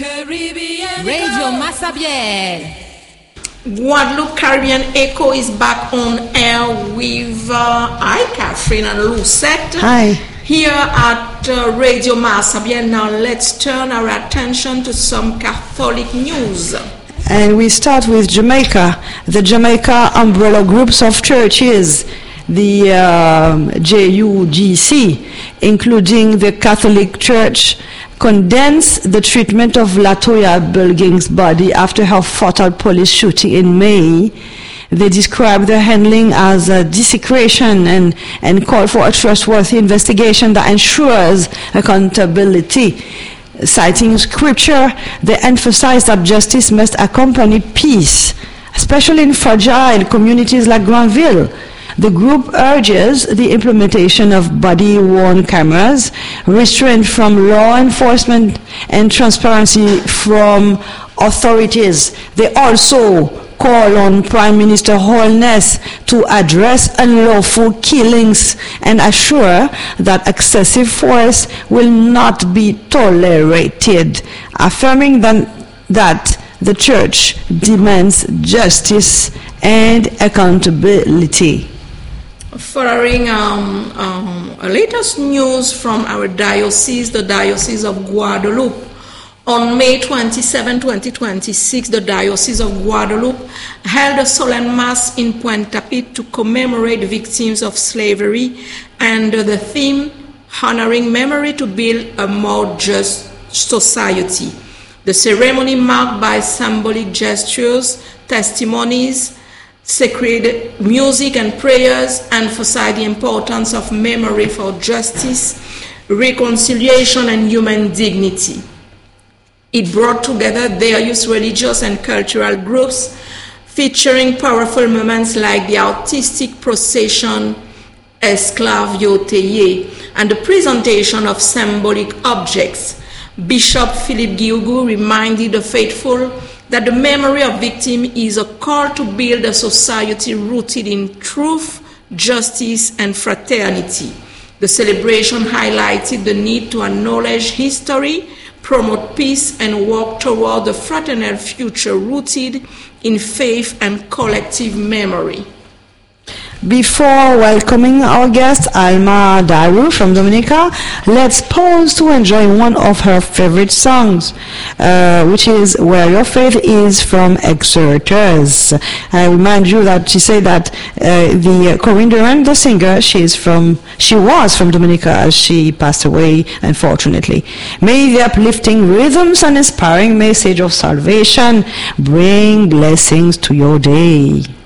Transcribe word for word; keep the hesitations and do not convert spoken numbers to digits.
Caribbean Radio Masabiel. Guadeloupe Caribbean Echo is back on air with uh, I, Catherine and Lucette. Hi. Here at uh, Radio Masabiel. Now let's turn our attention to some Catholic news. And we start with Jamaica. The Jamaica Umbrella Groups of Churches, the um, J U G C, including the Catholic Church, condensed the treatment of Latoya Bulging's body after her fatal police shooting in May. They described the handling as a desecration and, and called for a trustworthy investigation that ensures accountability. Citing scripture, they emphasized that justice must accompany peace, especially in fragile communities like Granville. The group urges the implementation of body-worn cameras, restraint from law enforcement, and transparency from authorities. They also call on Prime Minister Holness to address unlawful killings and assure that excessive force will not be tolerated, affirming that, that the Church demands justice and accountability. Following um, um, latest news from our diocese, the Diocese of Guadeloupe, on May twenty-seventh, twenty twenty-six, the Diocese of Guadeloupe held a solemn mass in Pointe-à-Pitre to commemorate victims of slavery under the theme, Honoring Memory to Build a More Just Society. The ceremony marked by symbolic gestures, testimonies, sacred music and prayers emphasize the importance of memory for justice, reconciliation, and human dignity. It brought together various religious and cultural groups, featuring powerful moments like the artistic procession Esclavio Teye and the presentation of symbolic objects. Bishop Philippe Guiugou reminded the faithful that the memory of victims is a call to build a society rooted in truth, justice, and fraternity. The celebration highlighted the need to acknowledge history, promote peace, and work toward a fraternal future rooted in faith and collective memory. Before welcoming our guest, Alma Daru from Dominica, let's pause to enjoy one of her favorite songs, uh, which is Where Your Faith Is from Exhorters. I remind you that she said that uh, the Corinne Durant, the singer, she is from, she was from Dominica as she passed away, unfortunately. May the uplifting rhythms and inspiring message of salvation bring blessings to your day.